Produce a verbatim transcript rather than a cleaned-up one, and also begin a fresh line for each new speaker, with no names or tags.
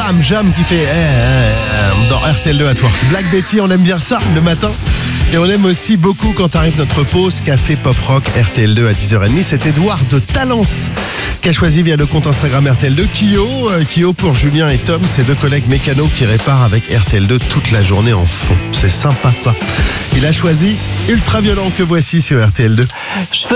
Jam, Jam qui fait eh, eh, dans R T L deux à Twerk. Black Betty, on aime bien ça le matin. Et on aime aussi beaucoup quand arrive notre pause Café Pop Rock R T L deux à dix heures trente. C'est Edouard de Talence qui a choisi via le compte Instagram R T L deux Kyo. Euh, Kyo pour Julien et Tom, ses deux collègues mécanos qui réparent avec R T L deux toute la journée en fond. C'est sympa ça. Il a choisi Ultraviolent que voici sur R T L deux. Je veux